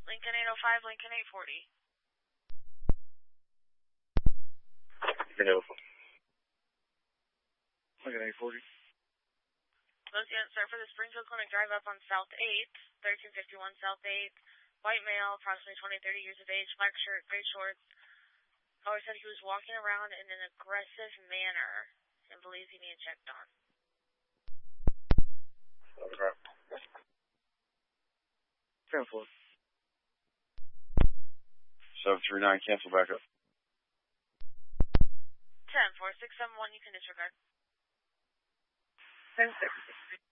Lincoln 805, Lincoln 840. Lincoln 804. Lincoln 840. Those units start for the Springfield Clinic Drive up on South 8th, 1351 South 8th. White male, approximately 20-30 years of age, black shirt, gray shorts. Caller said he was walking around in an aggressive manner and believes he needed checked on. Okay. 10-4. 739, cancel back up. 10-4, 671, you can disregard. 10-6.